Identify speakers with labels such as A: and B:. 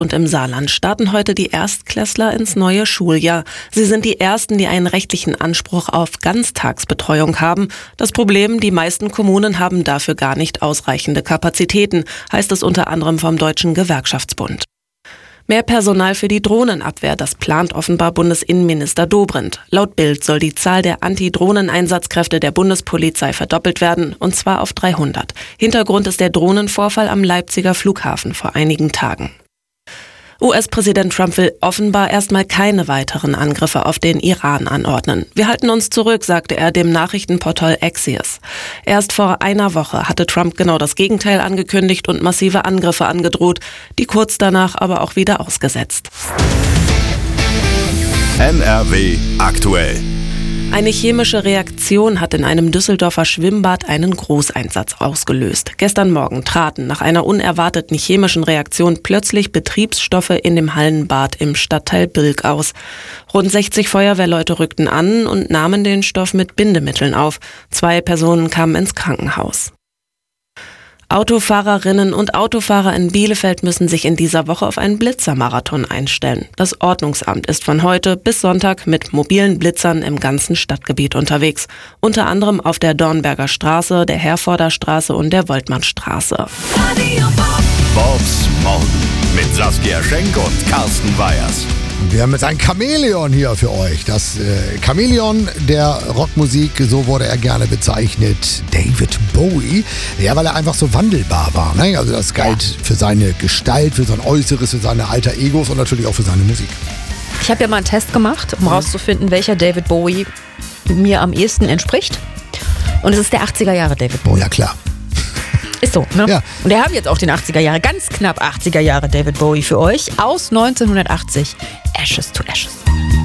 A: Und im Saarland starten heute die Erstklässler ins neue Schuljahr. Sie sind die Ersten, die einen rechtlichen Anspruch auf Ganztagsbetreuung haben. Das Problem, die meisten Kommunen haben dafür gar nicht ausreichende Kapazitäten, heißt es unter anderem vom Deutschen Gewerkschaftsbund. Mehr Personal für die Drohnenabwehr, das plant offenbar Bundesinnenminister Dobrindt. Laut Bild soll die Zahl der Anti-Drohnen-Einsatzkräfte der Bundespolizei verdoppelt werden, und zwar auf 300. Hintergrund ist der Drohnenvorfall am Leipziger Flughafen vor einigen Tagen. US-Präsident Trump will offenbar erstmal keine weiteren Angriffe auf den Iran anordnen. Wir halten uns zurück, sagte er dem Nachrichtenportal Axios. Erst vor einer Woche hatte Trump genau das Gegenteil angekündigt und massive Angriffe angedroht, die kurz danach aber auch wieder ausgesetzt.
B: NRW aktuell.
A: Eine chemische Reaktion hat in einem Düsseldorfer Schwimmbad einen Großeinsatz ausgelöst. Gestern Morgen traten nach einer unerwarteten chemischen Reaktion plötzlich Betriebsstoffe in dem Hallenbad im Stadtteil Bilk aus. Rund 60 Feuerwehrleute rückten an und nahmen den Stoff mit Bindemitteln auf. 2 Personen kamen ins Krankenhaus. Autofahrerinnen und Autofahrer in Bielefeld müssen sich in dieser Woche auf einen Blitzermarathon einstellen. Das Ordnungsamt ist von heute bis Sonntag mit mobilen Blitzern im ganzen Stadtgebiet unterwegs. Unter anderem auf der Dornberger Straße, der Herforder Straße und der Woltmannstraße.
B: Bobs Morgen mit Saskia Schenk und Carsten Weyers.
C: Wir haben jetzt ein Chamäleon hier für euch. Das Chamäleon der Rockmusik, so wurde er gerne bezeichnet, David Bowie. Ja, weil er einfach so wandelbar war. Ne? Also das galt für seine Gestalt, für sein Äußeres, für seine alter Egos und natürlich auch für seine Musik.
D: Ich habe ja mal einen Test gemacht, um rauszufinden, welcher David Bowie mir am ehesten entspricht. Und es ist der 80er Jahre David Bowie.
C: Ja, klar.
D: Ist so, ne?
C: Ja.
D: Und wir haben jetzt auch den 80er Jahre, ganz knapp 80er Jahre David Bowie für euch aus 1980. Ashes to Ashes.